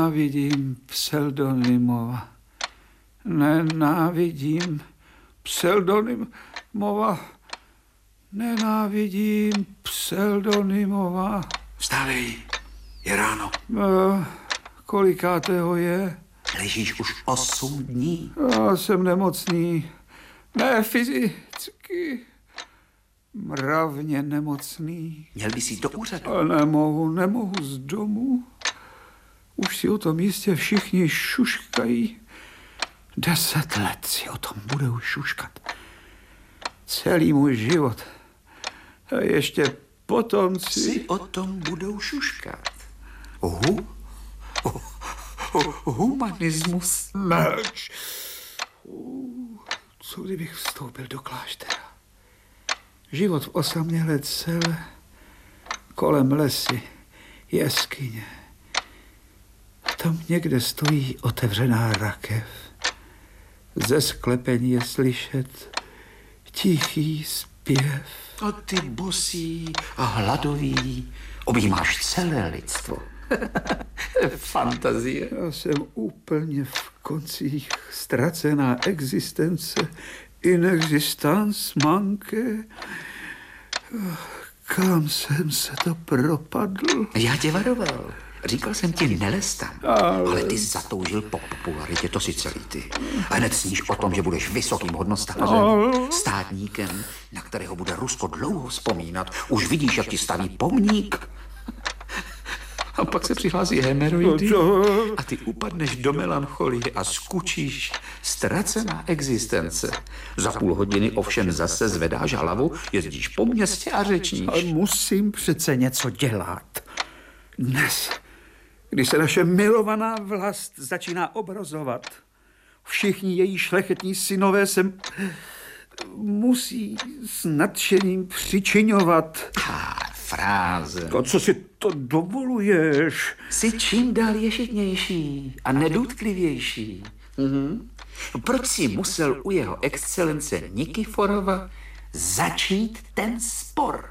Nenávidím pseudonymova. Nenávidím pseudonymova. Nenávidím pseudonymova. Vstávej, je ráno. Kolikátého je? Ležíš už 8 dní. Já jsem nemocný. Ne fyzicky. Mravně nemocný. Měl bys jít do úřadu. A nemohu z domu. Už si o tom jistě všichni šuškají. 10 let si o tom budou šuškat. Celý můj život. A ještě potomci. Si o tom budou šuškat. Humanismus. Mlč. Co kdybych vstoupil do kláštera? Život v osamělé cele, kolem lesy, jeskyně. A tam někde stojí otevřená rakev. Ze sklepení je slyšet tichý zpěv. A ty bosý a hladový objímáš celé lidstvo. Fantazie. Já jsem úplně v koncích. Ztracená existence. Inexistence manque. Kam jsem se to propadl? Já tě varoval. Říkal jsem ti, nelez tam. Ale ty zatoužil po popularitě, to si celý ty. A hned sníš o tom, že budeš vysokým hodnostářem, státníkem, na kterého bude Rusko dlouho vzpomínat. Už vidíš, jak ti staví pomník. A pak se přihlásí hemeroidy a ty upadneš do melancholie a skučíš. Ztracená existence. Za půl hodiny ovšem zase zvedáš hlavu, jezdíš po městě a řečníš. Ale musím přece něco dělat. Dnes, když se naše milovaná vlast začíná obrazovat, všichni její šlechetní synové se musí s nadšením přičiňovat. Fráze. To, co si to dovoluješ? Jsi čím dál ješitnější a nedotklivější. Proč si musel u jeho excelence Nikiforova začít ten spor?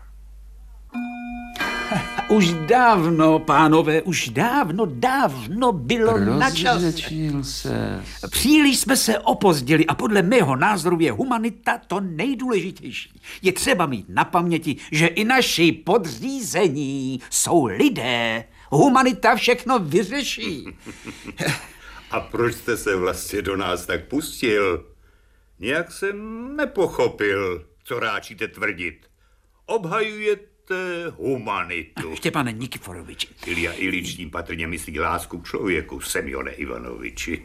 Už dávno, pánové, už dávno bylo na čas. Rozřečnil se. Příliš jsme se opozdili a podle mého názoru je humanita to nejdůležitější. Je třeba mít na paměti, že i naši podřízení jsou lidé. Humanita všechno vyřeší. A proč jste se vlastně do nás tak pustil? Nějak jsem nepochopil, co ráčíte tvrdit. Obhajujete humanitu. Štěpane Nikiforoviči. Ilja Ilič tím patrně myslí lásku k člověku, Semjone Ivanoviči.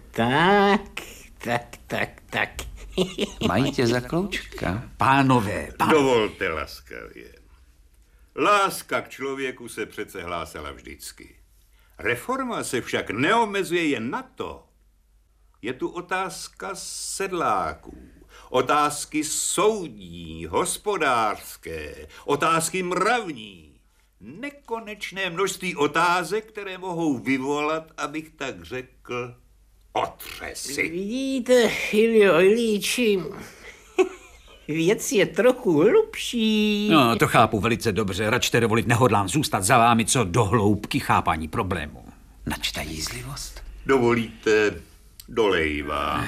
Tak. Mají tě za kloučka? Pánové. Dovolte laskavě. Láska k člověku se přece hlásala vždycky. Reforma se však neomezuje jen na to. Je tu otázka sedláků, otázky soudní, hospodářské, otázky mravní. Nekonečné množství otázek, které mohou vyvolat, abych tak řekl, otřesy. Vidíte, Iljo Ilíči, věc je trochu hlubší. No, to chápu velice dobře. Račte dovolit, nehodlám zůstat za vámi co do hloubky chápání problému. Načta jízlivost. Dovolíte, dolejvá.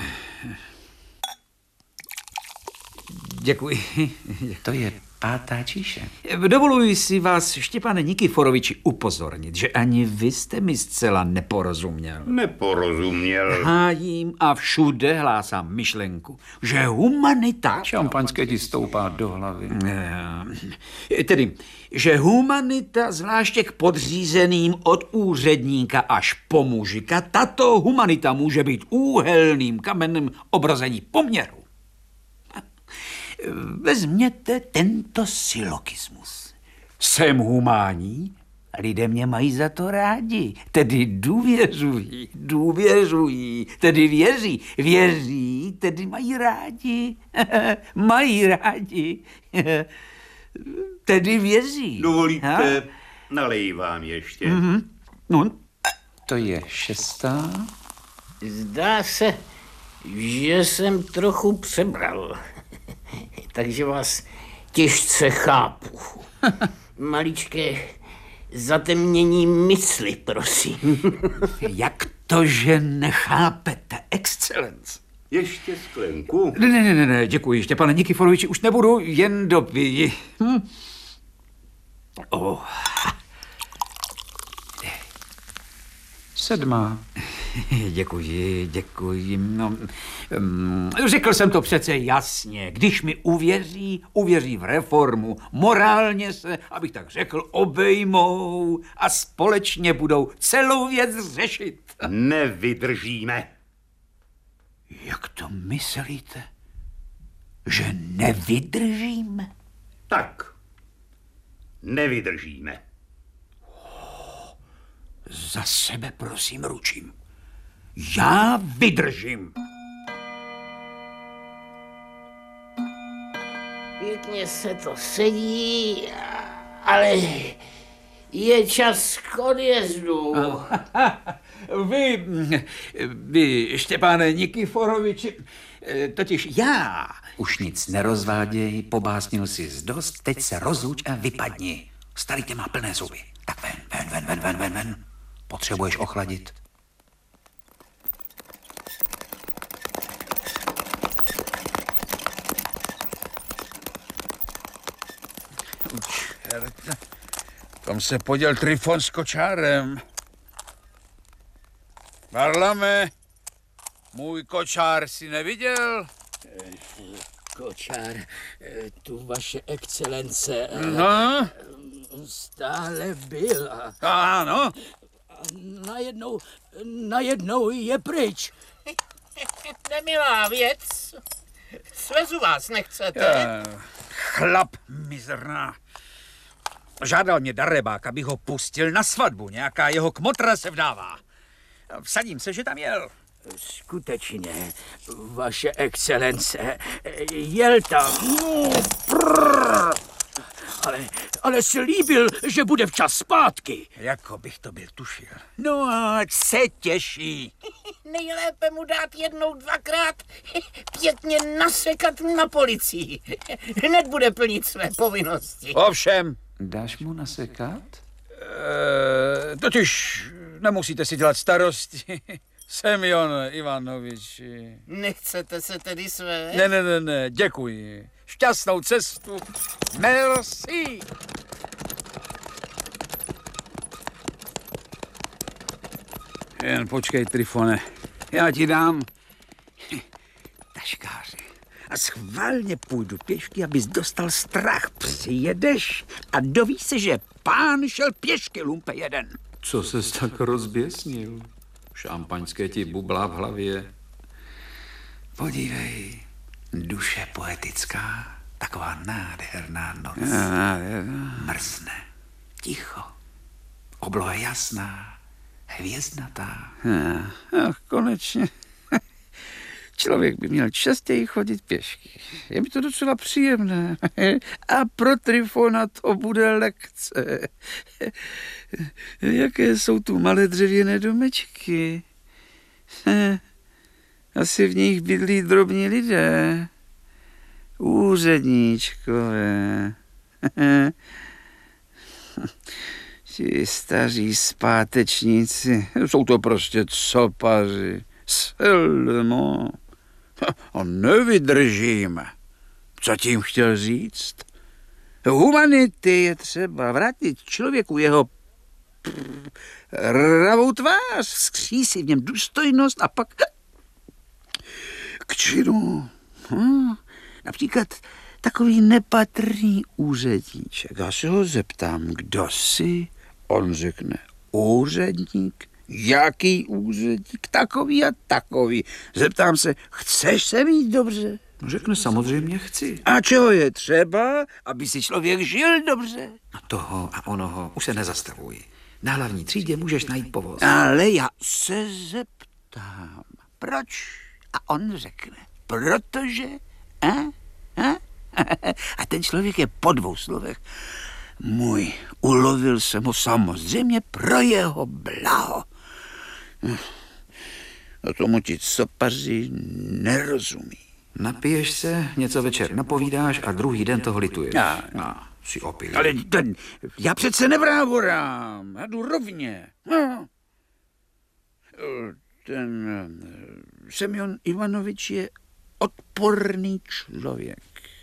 Děkuji. To je 5. číše. Dovoluji si vás, Štěpane Nikiforoviči, upozornit, že ani vy jste mi zcela neporozuměl. Neporozuměl. Hájím a všude hlásám myšlenku, že humanita... Šampaňské ti stoupá do hlavy. Tedy, že humanita, zvláště k podřízeným od úředníka až po mužika, tato humanita může být úhelným kamenem obrození poměru. Vezměte tento silokismus. Jsem humánní, lidé mě mají za to rádi, tedy důvěřují, tedy věří, tedy mají rádi, tedy věří. Dovolíte, nalej vám ještě. No. To je 6. Zdá se, že jsem trochu přebral. Takže vás těžce chápu. Maličké zatemnění mysli, prosím. Jak to, že nechápete, excelence? Ještě sklenku? Ne, děkuji, Štěpane Nikiforoviči, už nebudu, jen dopij. Sedmá. Děkuji. No, řekl jsem to přece jasně. Když mi uvěří v reformu. Morálně se, abych tak řekl, obejmou a společně budou celou věc řešit. Nevydržíme. Jak to myslíte? Že nevydržíme? Tak. Nevydržíme. Za sebe prosím ručím. Já vydržím. Pěkně se to sedí, ale je čas k odjezdu. Vy, Štěpáne Nikiforoviči, totiž já. Už nic nerozváděj, pobásnil jsi dost, teď se rozluč a vypadni. Starý tě má plné zuby. Tak ven. Potřebuješ ochladit. Tam se poděl Trifon s kočárem. Varlame, můj kočár si neviděl? Kočár, tu vaše excelence No? stále byl a Ano. najednou je pryč. Nemilá věc. Svezu vás nechcete? Chlap mizerná. Žádal mě darebák, abych ho pustil na svatbu. Nějaká jeho kmotra se vdává. Vsadím se, že tam jel. Skutečně, vaše excelence, jel tam. Ale slíbil, že bude včas zpátky. Jako bych to byl tušil. No ať se těší. Nejlépe mu dát jednou, dvakrát pěkně nasekat na policii. Hned bude plnit své povinnosti. Ovšem. Dáš mu nasekat? Totiž nemusíte si dělat starosti. Semjon Ivanovič. Nechcete se tedy své? Ne, děkuji. Šťastnou cestu. Merci. Jen počkej, Trifone. Já ti dám Taškáři. A schválně půjdu pěšky, abys dostal strach. Přijedeš a dovíš se, že pán šel pěšky, lumpe jeden. Co ses tak rozběsnil? Šampaňské ti bublá v hlavě. Podívej, duše poetická, taková nádherná noc. Mrzne, ticho, obloha jasná, hvězdnatá. Ach, konečně. Člověk by měl častěji chodit pěšky. Je mi to docela příjemné. A pro Trifona to bude lekce. Jaké jsou tu malé dřevěné domečky. Asi v nich bydlí drobní lidé. Úředníčkové. Ti staří zpátečníci. Jsou to prostě copaři. Selmo. A nevydržím. Co tím chtěl říct? Humanity je třeba vrátit člověku jeho ravou tvář, vzkřísit v něm důstojnost a pak k činu. Například takový nepatrný úředníček. Já se ho zeptám, kdo jsi? On řekne, úředník. Jaký úředník? Takový a takový. Zeptám se, chceš se mít dobře? Řekne samozřejmě chci. A čeho je třeba, aby si člověk žil dobře? No toho a onoho už se nezastavuj. Na hlavní třídě můžeš najít povoz. Ale já se zeptám, proč? A on řekne, protože... A ten člověk je po dvou slovech. Můj, ulovil jsem ho samozřejmě pro jeho blaho. A tomu ti copaři nerozumí. Napiješ se, něco večer napovídáš a druhý den toho lituješ. si opilý. Ale já přece nevrávorám, já jdu rovně. No. Ten Semjon Ivanovič je odporný člověk.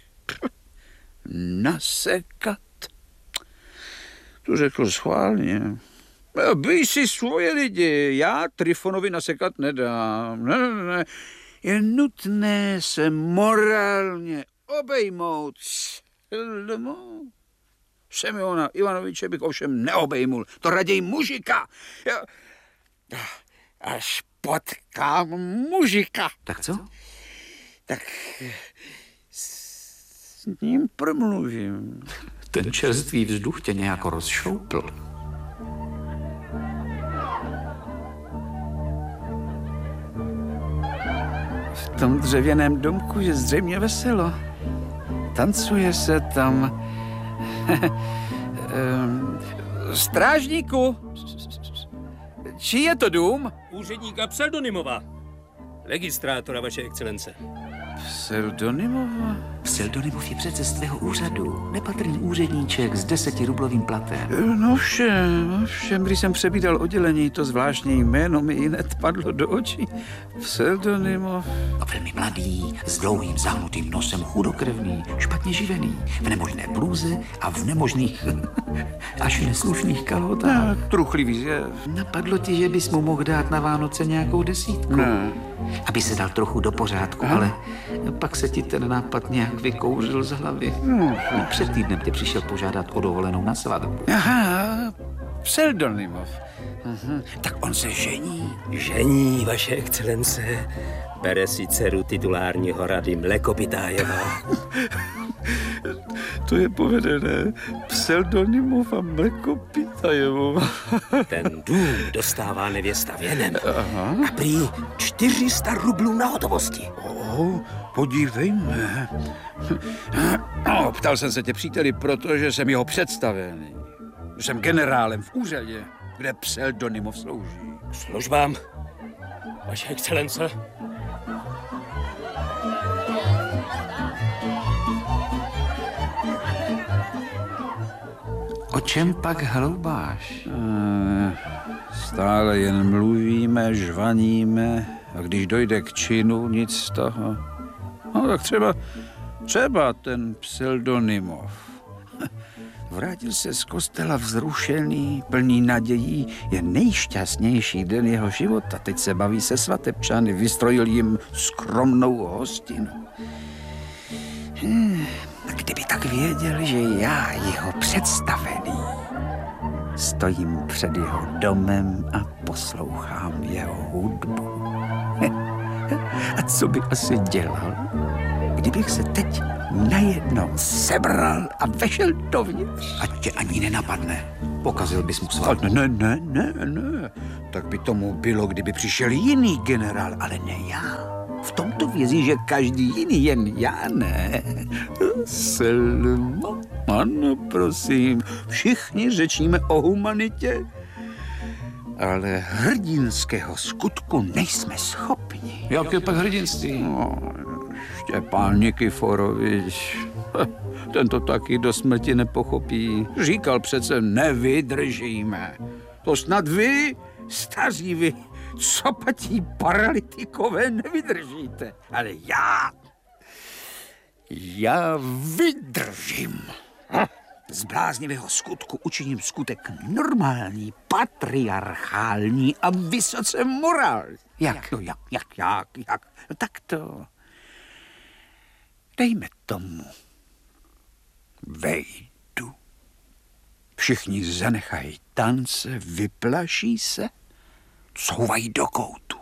Nasekat. To řekl schválně. Bej si svoje lidi, já Trifonovi nasekat nedám. Ne. Je nutné se morálně obejmout. Semjona Ivanoviče bych ovšem neobejmul. To raději mužika. Až potkám mužika. Tak co? Tak s ním promluvím. Ten čerstvý vzduch tě nějak rozšoupl. V tom dřevěném domku je zřejmě veselo. Tancuje se tam. Strážníku! Čí je to dům? Úředníka Pseldonimova. Registrátora, vaše excelence. Pseldonimova? Pseldonimov je přece z tvého úřadu. Nepatrný úředníček s 10rublovým platem. No všem, když jsem přebídal oddělení, to zvláštní jméno mi hned padlo do očí. Pseldonimov. A velmi mladý, s dlouhým zahnutým nosem, chudokrevný, špatně živený, v nemožné blůze a v nemožných, až neslušných kalhotách. Truchlivý zjev. Napadlo ti, že bys mu mohl dát na Vánoce nějakou 10? Ne. Aby se dal trochu do pořádku, ale pak se ti ten nápad nějak vykouřil z hlavy. Před týdnem tě přišel požádat o dovolenou na svatbu. Aha, Pseldonimov. Tak on se žení. Žení, vaše excelence. Bere si dceru titulárního rady Mlekopitájeva. To je povedené. Pseldonimov a Mlekopitájeva. Ten dům dostává nevěsta věnem. A prý 400 rublů na hotovosti. Podívejme. No, ptal jsem se tě, příteli, protože jsem jeho představený. Jsem generálem v úřadě, kde Pseldonimov slouží. K službám, vaše excelence. O čem pak hloubáš? Stále jen mluvíme, žvaníme a když dojde k činu, nic z toho. No tak třeba ten Pseldonimov. Vrátil se z kostela vzrušený, plný nadějí, je nejšťastnější den jeho života. Teď se baví se svatebčany, vystrojil jim skromnou hostinu. Kdyby tak věděl, že já, jeho představený, stojím před jeho domem a poslouchám jeho hudbu. A co by asi dělal, kdybych se teď najednou sebral a vešel dovnitř? Ať tě ani nenapadne. Pokazil bys mu svatbu. Ne. Tak by tomu bylo, kdyby přišel jiný generál, ale ne já. V tomto vězí, že každý jiný, jen já ne. Selma, ano, prosím, všichni řečíme o humanitě, ale hrdinského skutku nejsme schopni. Jak je pak hrdinství? No, Štěpán Nikiforovič, ten to taky do smrti nepochopí. Říkal přece, nevydržíme. To snad vy, staří vy, copatí paralytikové nevydržíte. Ale já vydržím. Z bláznivého skutku učiním skutek normální, patriarchální a vysoce morální. Jak? No, jak? No, tak to. Dejme tomu. Vejdu. Všichni zanechají tance, vyplaší se, couvají do koutu.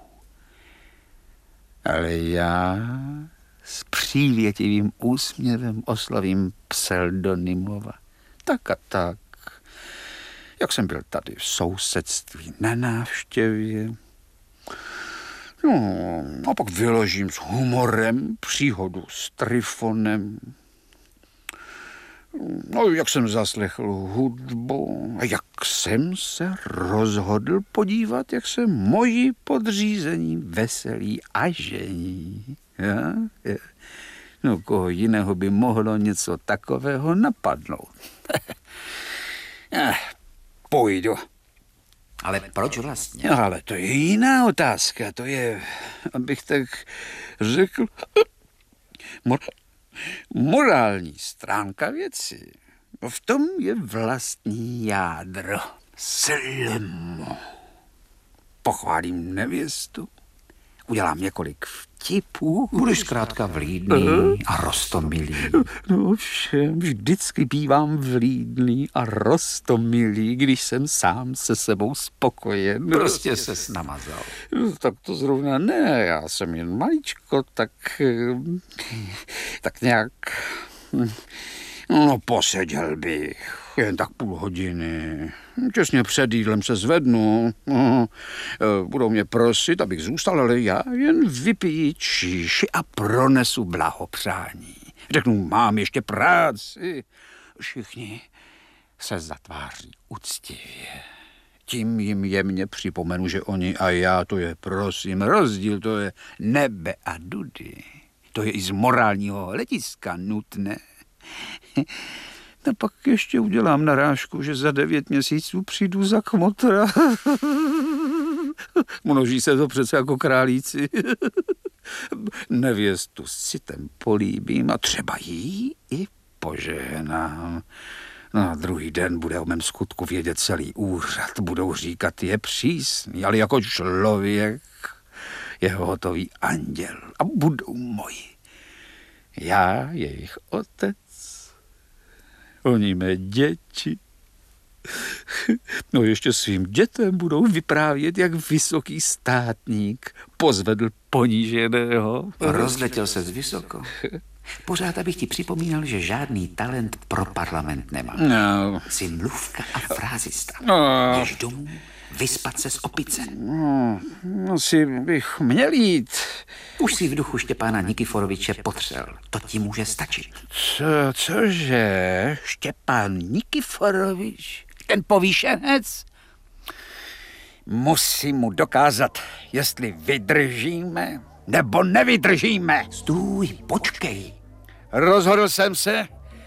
Ale já s přívětivým úsměvem oslavím Pseldonimova. Tak a tak. Jak jsem byl tady v sousedství na návštěvě. No, a pak vyložím s humorem příhodu s Trifonem. No, jak jsem zaslechl hudbu a jak jsem se rozhodl podívat, jak se moji podřízení veselí a žení. Ja? No, koho jiného by mohlo něco takového napadnout? Půjdu. Ale proč vlastně? No, ale to je jiná otázka. To je, abych tak řekl, morální stránka věci. V tom je vlastní jádro. Slimo. Pochválím nevěstu. Udělám několik vtipů. Budeš zkrátka vlídný a roztomilý. No všem, vždycky bývám vlídný a roztomilý, když jsem sám se sebou spokojen. Prostě se namazal. No, tak to zrovna ne, já jsem jen maličko, tak nějak, no poseděl bych, jen tak půl hodiny. Těsně před jídlem se zvednu. Budou mě prosit, abych zůstal, ale já jen vypiji číši a pronesu blahopřání. Řeknu, mám ještě práci. Všichni se zatváří úctivě. Tím jim jemně připomenu, že oni a já, to je, prosím, rozdíl, to je nebe a dudy. To je i z morálního hlediska nutné. A pak ještě udělám narážku, že za 9 měsíců přijdu za kmotra. Množí se to přece jako králíci. Nevěstu s citem políbím a třeba jí i požehnám. No a druhý den bude o mém skutku vědět celý úřad. Budou říkat, je přísný, ale jako člověk je hotový anděl. A budou moji. Já, jejich otec. Oni mé děti. No ještě svým dětem budou vyprávět, jak vysoký státník pozvedl poníženého. Rozletěl se z vysoko. Pořád abych ti připomínal, že žádný talent pro parlament nemá. No. Jsi mluvka a frázista. No. Jdeš domů vyspat se z opice. No si bych měl jít. Už si v duchu Štěpána Nikiforoviče potřel. To ti může stačit. Cože? Štěpán Nikiforovič? Ten povýšenec? Musím mu dokázat, jestli vydržíme nebo nevydržíme. Stůj, počkej. Rozhodl jsem se.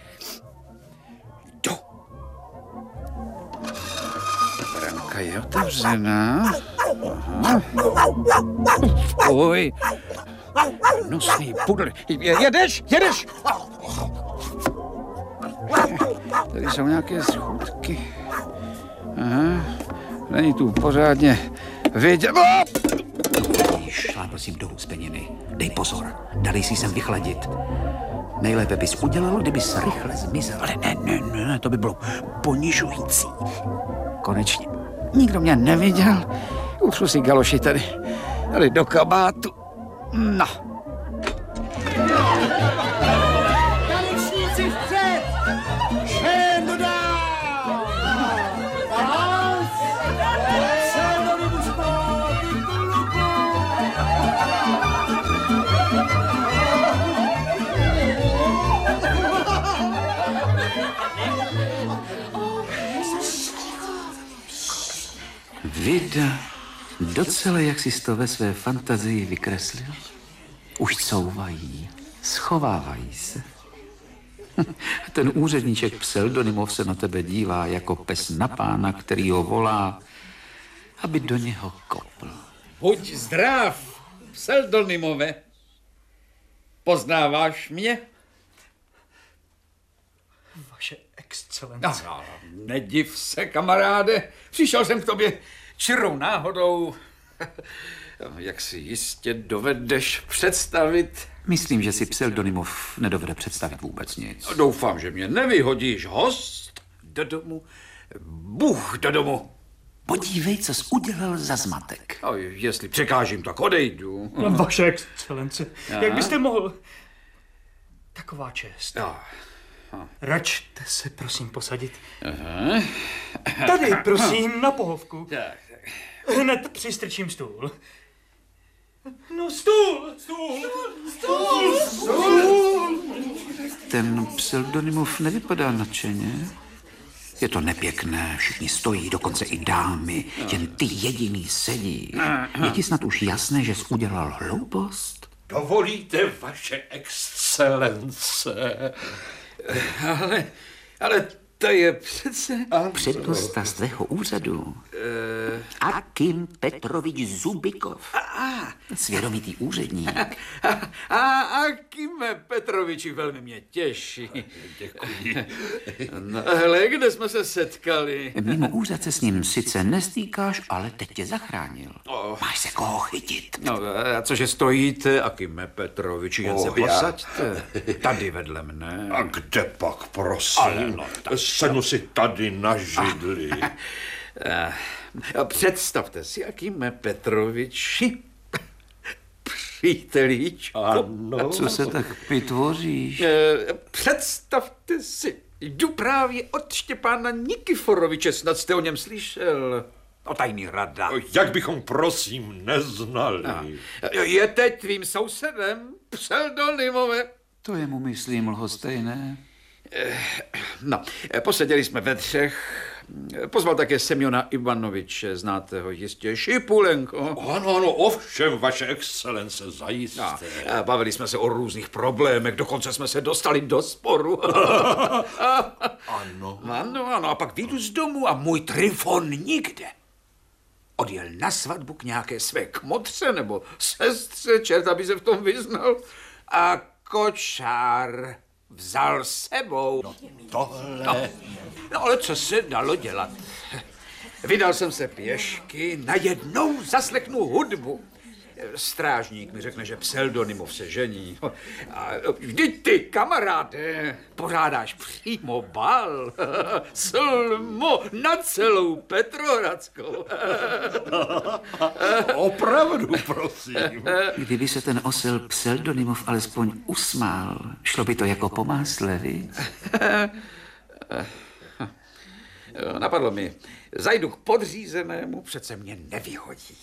Jdu. Branka je otevřená. Aha. Oj. Nosný pudl. Jedeš? Tady jsou nějaké schůdky. Aha. Není tu pořádně vidět. Šla prosím do huspeniny. Dej pozor, dali si sem vychladit. Nejlépe bys udělal, kdybys rychle zmizel. Ale ne, to by bylo ponižující. Konečně. Nikdo mě neviděl. Utřu si galoši tady do kabátu. No. Tanečníci vpřed! Všem dodám! Balans! Se do vybuštou titulku! Vida, docela jak jsi to ve své fantazii vykreslil. Už couvají, schovávají se. Ten úředníček Pseldonymov se na tebe dívá jako pes na pána, který ho volá, aby do něho kopl. Buď zdrav, Pseldonymove. Poznáváš mě? Vaše excelence. No, nediv se, kamaráde. Přišel jsem k tobě čirou náhodou. Jak si jistě dovedeš představit? Myslím, že si Pseldonymov nedovede představit vůbec nic. Doufám, že mě nevyhodíš, host do domu, Bůh do domu. Podívej, co jsi udělal za zmatek. No, jestli překážím, tak odejdu. Vaše excelence, jak byste mohl? Taková čest. No. Račte se, prosím, posadit. Tady, prosím, na pohovku. Hned přistrčím stůl. No, stůl! Ten Pseldonymov nevypadá nadšeně. Je to nepěkné, všichni stojí, dokonce i dámy, jen ty jediný sedí. Je ti snad už jasné, že jsi udělal hloupost? Dovolíte, vaše excelence? Ale to je přece... Přednosta svého úřadu. Akim Petrovič Zubikov. Svědomitý úředník. Akime Petroviči, velmi mě těší. Děkuji. No, hele, kde jsme se setkali? Mimo úřad se s ním sice nestýkáš, ale teď tě zachránil. Máš se koho chytit. No, a cože stojíte, Akime Petroviči, jen se posaďte. Tady vedle mne. A kde pak, prosím? Sednu si tady na židli. Představte si, Akime Petroviči, přítelíčku. Ano. Co se tak pitvoříš? Představte si, jdu právě od Štěpána Nikiforoviče, snad jste o něm slyšel. O tajný rada. Jak bychom, prosím, neznali. Je teď tvým sousedem, pseudonymové. To je mu, myslím, lhostejné. No, poseděli jsme ve třech. Pozval také Semjona Ivanoviče, znáte ho jistě, Šipulenko. Ano, ovšem, vaše excelence, zajisté. No, bavili jsme se o různých problémech, dokonce jsme se dostali do sporu. Ano, a pak vyjdu z domu a můj Trifon nikde. Odjel na svatbu k nějaké své kmotře nebo sestře, čert, aby se v tom vyznal. A kočár vzal sebou. Tohle... No, ale co se dalo dělat? Vydal jsem se pěšky, najednou zaslechnu hudbu. Strážník mi řekne, že pseudonymov se žení. A vždyť ty, kamaráde, pořádáš přímo bal. Slmo na celou Petrohradskou. Opravdu, prosím. Kdyby se ten osel pseudonymov alespoň usmál, šlo by to jako po másle, viď? Napadlo mi, zajdu k podřízenému, přece mě nevyhodí.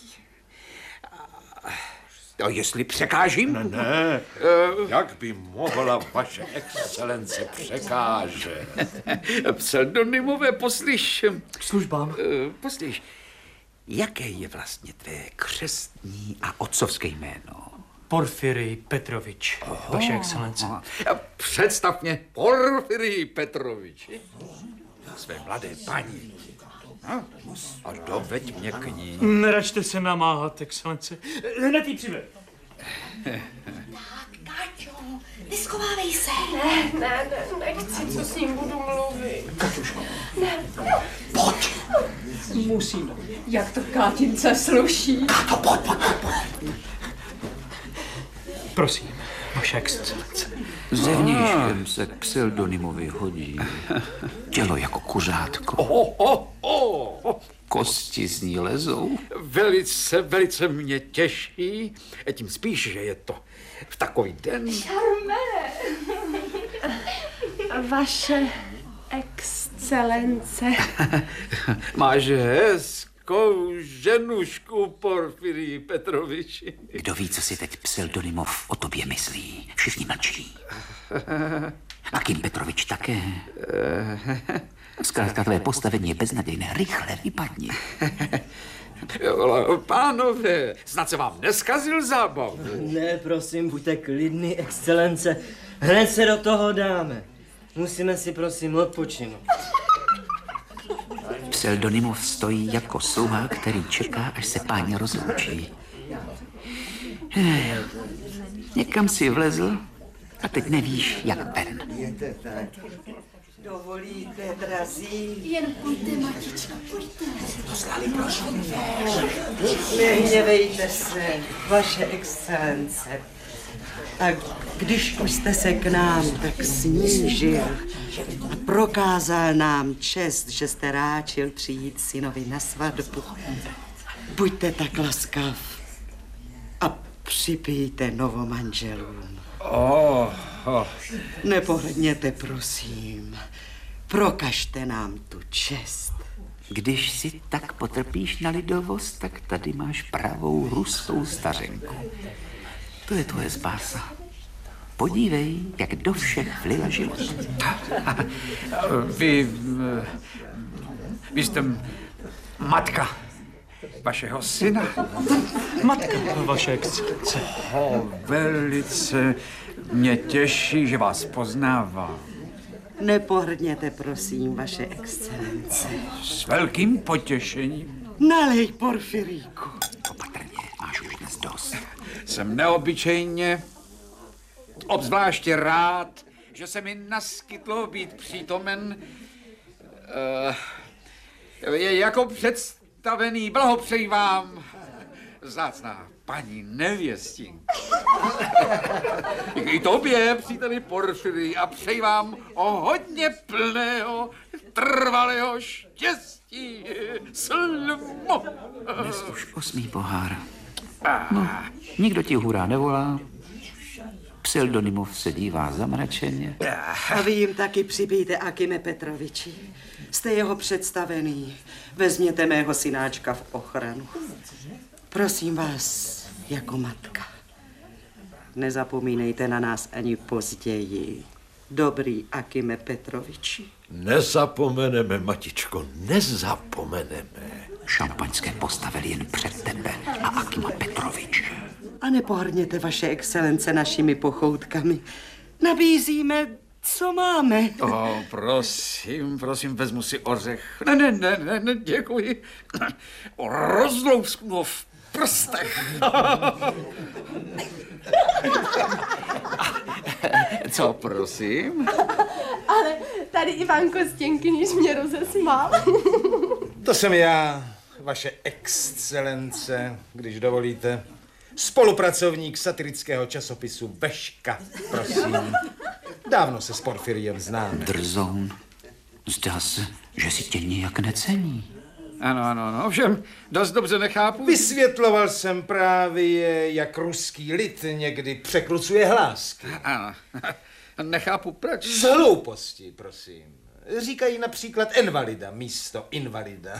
A jestli překážím? Ne, jak by mohla vaše excelence překážet? Pseudonymové, poslyš. Službám. Poslyš, jaké je vlastně tvé křestní a otcovské jméno? Porfirij Petrovič, vaše excelence. Představ mě Porfirij Petroviči, své mladé paní. A doveď mě k ní. Neračte se namáhat, excelence. Hned jí přived. Káťo, neschovávej se. Ne, nechci, co s ním budu mluvit. Katuško. Ne. Pojď. Musím. Jak to Kátince sluší. Kato, pojď. Prosím, vaše excelence. Zevnějškem se k pseudonymovi hodí. Tělo jako kuřátko. Kosti z ní lezou. Velice mě těší. Tím spíš, že je to v takový den. Charmé. Vaše excelence. Máš hezkou ženušku, Porfirij Petroviči. Kdo ví, co si teď pseudonymov o tobě myslí? Všichni mlčí. Akim Petrovič také. Zkrátka tvé postavení je beznadějné. Rychle vypadni. Pánové, snad se vám neskazil zábavu. Ne, prosím, buďte klidný, excelence. Hned se do toho dáme. Musíme si, prosím, odpočinout. Pseudonymov stojí jako sluha, který čeká, až se páni rozloučí. Někam si vlezl a teď nevíš, jak ven. Dovolíte, drazí? Jen pojďte, matička, pojďte. Poslali, prosím. Nehněvejte se, vaše excelence. A když už jste se k nám tak snížil a prokázal nám čest, že jste ráčil přijít synovi na svatbu, buďte tak laskav a připijte novomanželům. Nepohledněte, prosím. Prokažte nám tu čest. Když si tak potrpíš na lidovost, tak tady máš pravou ruskou stařenku. To je tvoje spása. Podívej, jak do všech vlila život. Vy jste matka. vašeho syna. Matka, vaše excelence. Velice mě těší, že vás poznávám. Nepohrdněte, prosím, vaše excelence. S velkým potěšením. Nalej, Porfiríku. Opatrně, máš už dnes dost. Jsem neobyčejně, obzvláště rád, že se mi naskytlo být přítomen. Jako představený blahopřeji vám, vzácná paní nevěstinka. I tobě, příteli Porfiry, a přeji vám o hodně plného, trvalého štěstí. Slmo! Dnes už 8. pohár. No, nikdo ti hurá nevolá. Pseldonymov se dívá zamračeně. A vy jim taky přibijte, Akime Petroviči. Jste jeho představený. Vezměte mého synáčka v ochranu. Prosím vás, jako matka. Nezapomínejte na nás ani později. Dobrý Akime Petroviči. Nezapomeneme, matičko, nezapomeneme. Šampaňské postavili jen před tebe a Akima Petrovič. A nepohrdněte, vaše excelence, našimi pochoutkami. Nabízíme, co máme. Prosím, vezmu si ořech. Ne, děkuji. Rozlousknu ho v prstech. Co, prosím? Ale tady Ivan Kostěnkyniš mě rozesmál. To jsem já, vaše excelence, když dovolíte. Spolupracovník satirického časopisu Veška, prosím. Dávno se s Porfiriem známe. Drzoun. Zdá se, že si tě nějak necení. Ano, ovšem dost dobře nechápu. Vysvětloval jsem právě, jak ruský lid někdy překrucuje hlásky. Ano, nechápu proč. Z hlouposti, prosím. Říkají například invalida místo invalida.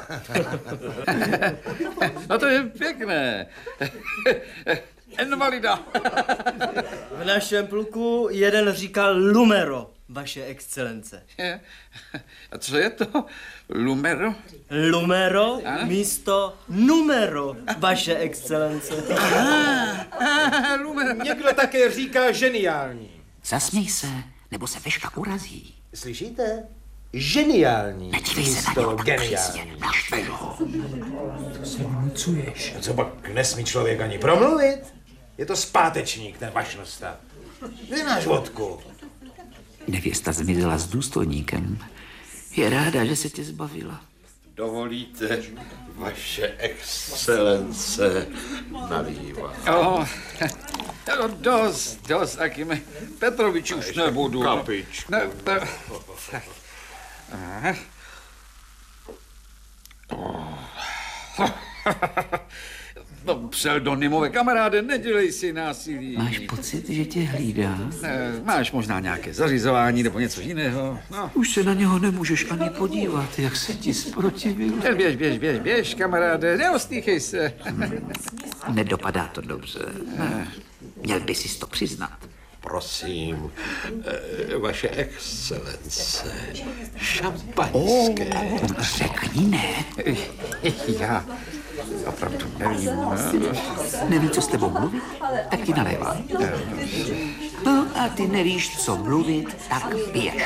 No to je pěkné. Invalida. V našem pluku jeden říkal Lumero, vaše excelence. A co je to? Lumero? Lumero místo numero, vaše excelence. Lumero. Někdo také říká geniální. Zasměj se, nebo se Veška urazí. Slyšíte? Geniální. Nedívej se na něho, geniální. Naštvej ho. To se vnucuješ. A co pak nesmí člověk ani promluvit? Je to zpátečník, ten vašnosta. Vynáš vodku. Nevěsta zmizela s důstojníkem. Je ráda, že se tě zbavila. Dovolíte, vaše excelence, nalívat. Dost, Akime Petrovič, už nebudu. Kapičku. No, pseudonymové kamaráde, nedělej si násilí. Máš pocit, že tě hlídá? Máš možná nějaké zařizování nebo něco jiného. No. Už se na něho nemůžeš ani podívat, jak se ti zprotivil. Běž, kamaráde, neostýchej se. Nedopadá to dobře. Měl by si to přiznat. Prosím, vaše excelence, šampaňské. Řekni ne. Já opravdu nevím. Neví, co s tebou mluvit? Tak ti nalévá. No a ty nevíš, co mluvit, tak piješ.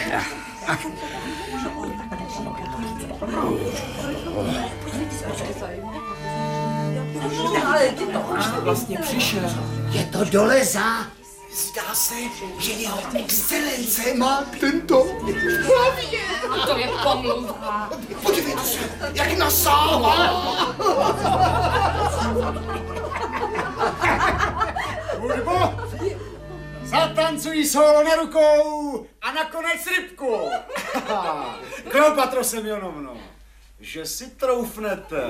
Už to vlastně přišel. Je to Doleza. Zdá se, že jeho excelence má tento v hlavě. To je pomluva. Podívejte se, jak nasává. Hudbo! Zatancují solo na rukou a nakonec rybku. Kleopatro Semyonovno, že si troufnete.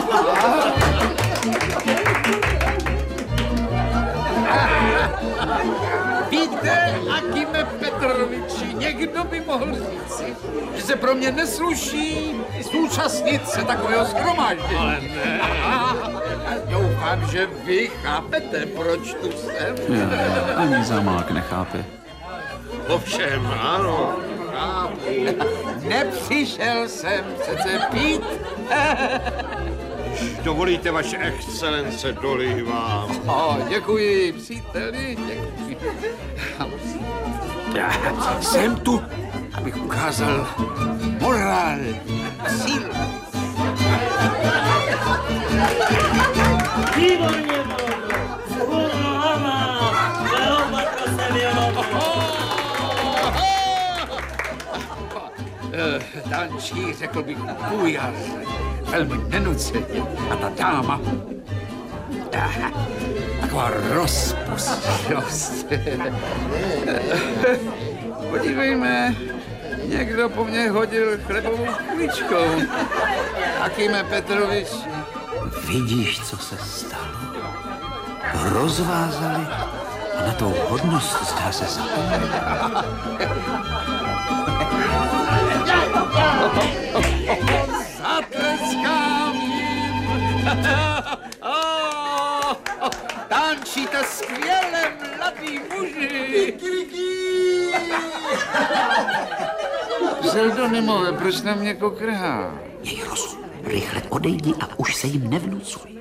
Víte, Akime Petroviči, někdo by mohl říci, že se pro mě nesluší zúčastnit se takového shromáždění. Ale ne. Doufám, že vy chápete, proč tu jsem. Ani Zamák nechápe. Ovšem, ano, chápu. Nepřišel jsem přece pít. dovolíte, vaše excelence, dolívám. Děkuji, příteli, děkuji. Jsem tu, abych ukázal morál, sílu. Výborně, vzhůru nohama, Kleopatra se věnovala. Tančí, řekl bych, kůjar, velmi nenuceně. A ta dáma, taková rozpustnost. Podívejme, někdo po mně hodil chlebovou kuličkou. Akime Petrovič. Vidíš, co se stalo? Rozvázali a na tou hodnost zdá se zapomněli. Zatleskám jim! Tančíte skvěle, mladí muži! Pseudonymové, proč na mě kokrhá? Měj rozum, rychle odejdi a už se jim nevnucuj.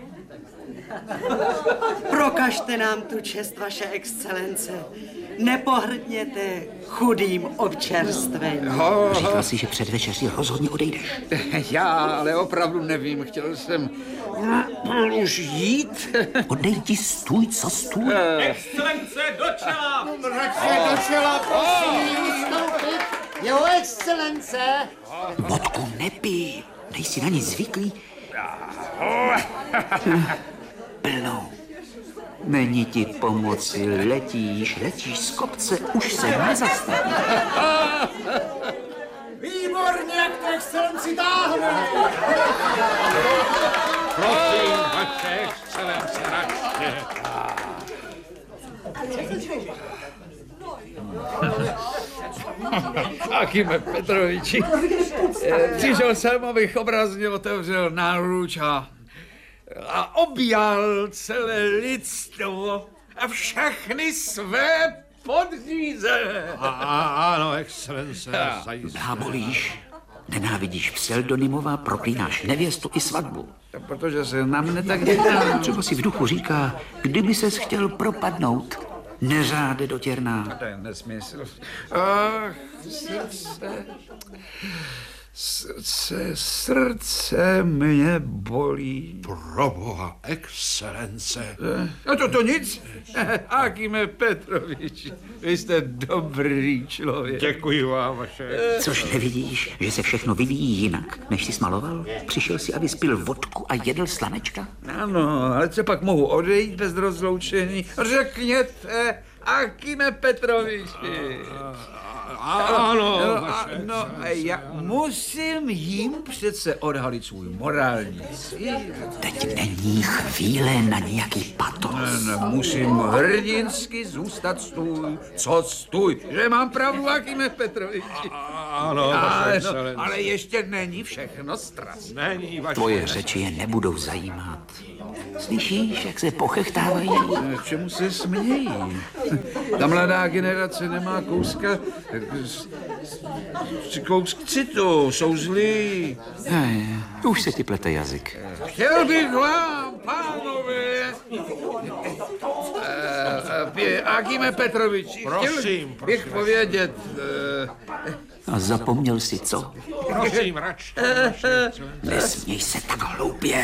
Prokažte nám tu čest, vaše excelence. Nepohrdněte chudým občerstvením. Říkal jsi, že před večeří rozhodně odejdeš. Já ale opravdu nevím, chtěl jsem už jít. Odejdi, stůj, co stůj. Excelence, do čela! Mračně do čela, prosím, ustoupit. Jeho excelence. Vodku nepij, nejsi na nic zvyklý. Plnou. Není ti pomoci, letíš z kopce, už se nezastaví. Výborně, jak to excelenci táhne. Prosím, vaše excelence, račte. Akime Petroviči, přišel jsem, abych obrazně otevřel náruč a objal celé lidstvo a všechny své podřízené. Ano, excelence, zajistě. Blábolíš, nenávidíš pseudonymová, proklínáš nevěstu i svatbu. Protože se na mne tak dělá. Třeba si v duchu říká, kdyby ses chtěl propadnout, neřáde dotěrná. To je nesmysl. Ach, srdce mě bolí. Proboha, excelence. To nic. Akime Petrovič, vy jste dobrý člověk. Děkuji vám, vaše. Což nevidíš, že se všechno vyvíjí jinak, než jsi smaloval? Přišel si, aby spil vodku a jedl slanečka? Ano, ale co pak mohu odejít bez rozloučení? Řekněte, Akime Petroviči. Ano, já musím jim přece odhalit svůj morální síl. Teď není chvíle na nějaký patos. Musím hrdinsky zůstat stůj, co stůj, že mám pravdu, Akime Petroviči. Ano, ale ještě není všechno strast. Není, vaše. Tvoje řeči je nebudou zajímat. Slyšíš, jak se pochechtávají? Čemu se smějí? Ta mladá generace nemá kouska citu, jsou zlí. Už se ti plete jazyk. Chtěl bych vám, pánové, Akime Petroviči, Prosím, bych povědět. A zapomněl si co? Prosím, račte. Nesměj se tak hloupě.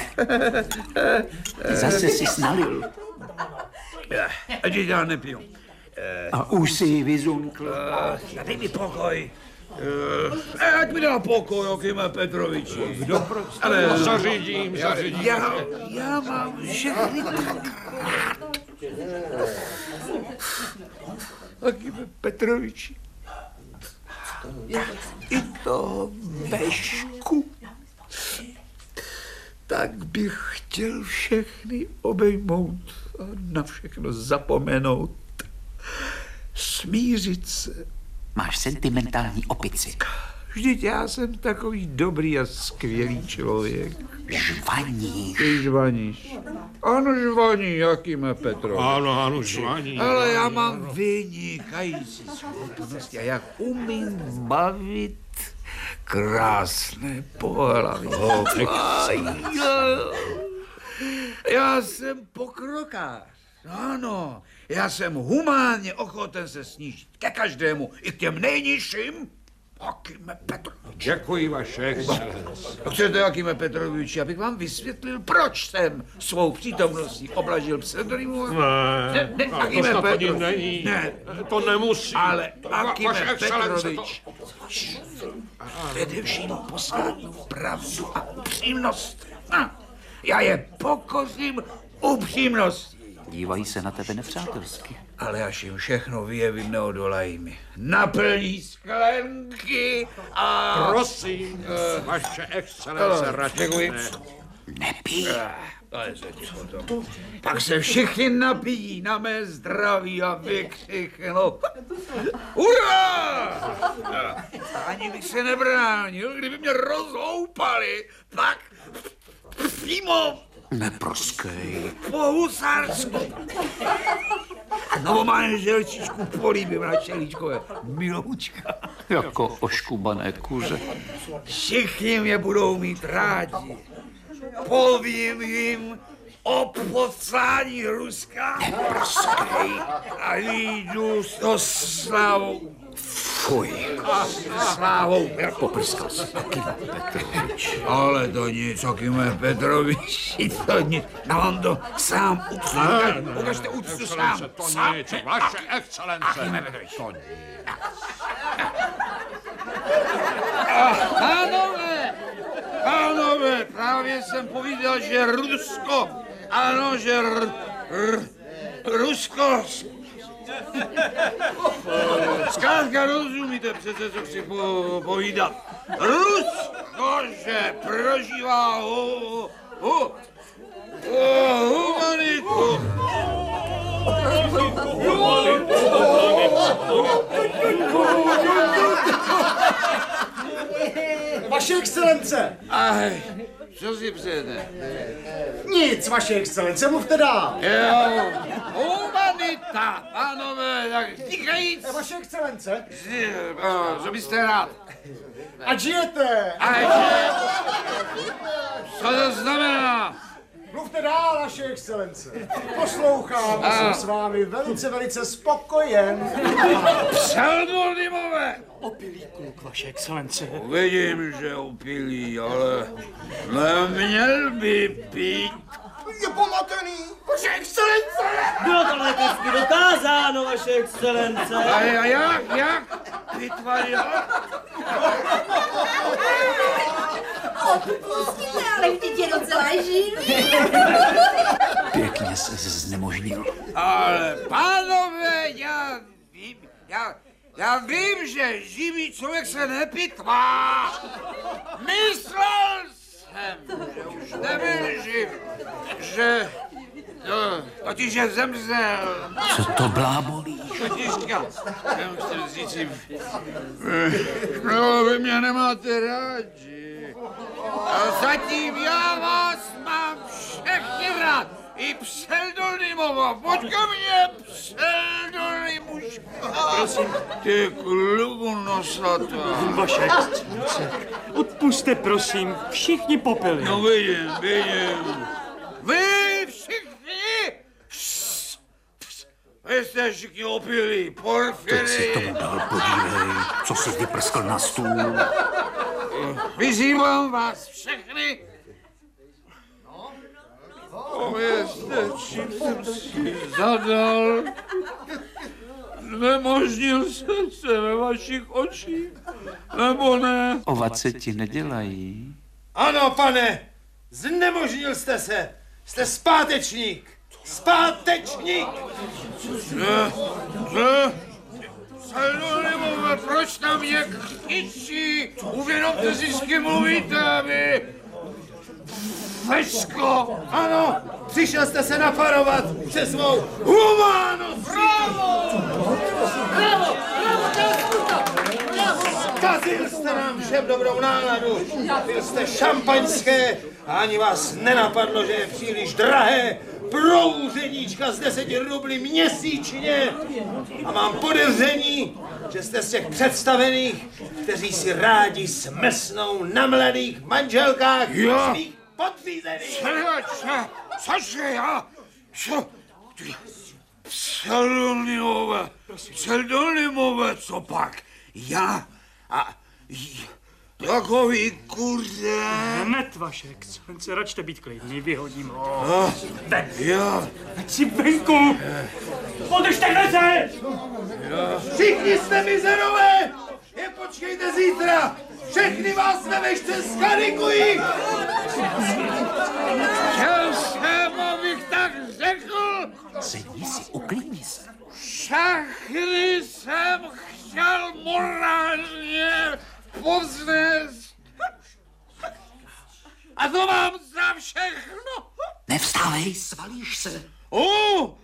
Zase si snalil. Ať já nepiju. A už si ji vyzunkl. Dej mi pokoj. Ať mi dá pokoj, Akime Petroviči. Kdo prostě? Ale zařídím. Já mám všechny tak rád. Akime Petroviči. I to Bešku. Tak bych chtěl všechny obejmout a na všechno zapomenout. Smířit se. Máš sentimentální opici. Vždyť já jsem takový dobrý a skvělý člověk. Žvaníš. Ty žvaníš. Ano, žvaní, Akime Petrovič. Ano, žvaní. Ale já mám vynikající schopnosti a jak umím bavit krásné pohlaví. Já jsem pokrokář. Ano, já jsem humánně ochoten se snížit ke každému, i k těm nejnižším. Jakime Petrovič. Děkuji, vaše excelence. Chcete, Jakime Petrovič, abych vám vysvětlil, proč jsem svou přítomností oblažil pseudonymu? Ne, Jakime Petrovič. Není. Ne, to nemusí. ale Jakime Petrovič. Především poskytnu pravdu a upřímnost. Já je pokořím upřímností. Dívají se na tebe nepřátelsky. Ale až jim všechno vyjevím, neodolají mi. Naplní sklenky a... Prosím, vaše excelence, radši ne. Nepij. Pak se všichni napijí na mé zdraví a vykřiknou. Hurá! Ani bych se nebránil, kdyby mě rozhoupali, tak přímo neproskej. po husársku. Novou manželčičku políbím na čelíčkové. Miloučka. Jako oškubané kuře. Všichni mě budou mít rádi. Povím jim o poslání Ruska. Neproskej. A jdu to slávou. Fuj. Slávou. Poprskal se Jakime Petrovič. Ale to nic, Jakime Petrovič, to nic. Já vám to sám uctu. Ukažte úctu sám. To nic, vaše excelence. Jakime Petrovič. To nic. Pánové, právě jsem povídal, že Rusko, ano, že Rusko... Zkrátka rozumíte přece, co chci povídat. Rusko, že prožívá humanitu. Vaše excelence! Aj, co si přejete? Nic, vaše excelence, mluvte dál. Jo, humanita, pánové, tak říkajíc. Vaše excelence? Co byste rád? Ať žijete! Co to znamená? Mluvte dál, vaše excelence. Poslouchám a jsem s vámi velice spokojen. Pseudonymové! Opilý kluk, vaše excelence. Vidím, že opilý, ale neměl by pít. Je pomatený, vaše excelence! Bylo to lékařsky dokázáno, vaše excelence. A jak? Vytvarila? Pustíte, ale vždyť je docela živý. Pěkně se znemožnil. Ale pánové, já vím, že živý člověk se nepitvá. Myslel jsem, že už nebyl živ, že totiž je zemřel. Co to blábolíš? Šutička, jsem chtěl říct, no, vy mě nemáte rádi. A zatím já vás mám všechny rád. I pseudonymova, pojď ke mně, pseudonymuška. Prosím. Ty klubu nosatá. Vaše excelence, odpuste, prosím, všichni popili. No vidím. Vy všichni! Vy jste všichni opilí, Porfiry. Teď si tomu dal, podívej, co jsi vyprskl na stůl. Vyzývám vás všechny. Povězte, čím jsem si zadal. Znemožnil jsem se ve vašich očích, nebo ne? Ovace ti nedělají. Ano, pane, znemožnil jste se. Jste zpátečník. Zpátečník! Pseudonymové, proč na mě křičí? Uvědomte si, s kým mluvíte, vy! Feško! Ano, přišel jste se naparovat přes svou humánost! Bravo! Zkazil jste nám všem dobrou náladu. Pil jste šampaňské a ani vás nenapadlo, že je příliš drahé pro úředníčka z 10 rubly měsíčně. A mám podezření, že jste z těch představených, kteří si rádi smrsnou na mladých manželkách svých podřízený! Cože já? Pseudonymové, co pak? Já a takový kuře. Hned, vaše excelence, račte být klidní, vyhodím ho. Ven! Já. Ať si venku! Podržte dveře! Všichni jste mizerové! Je počkejte zítra! Všechny vás ve vešce skarikují! Chtěl jsem, abych tak řekl. Sedni si, uklidni se. Všechny jsem chtěl morálně povznést. A to mám za všechno. Nevstávej, svalíš se.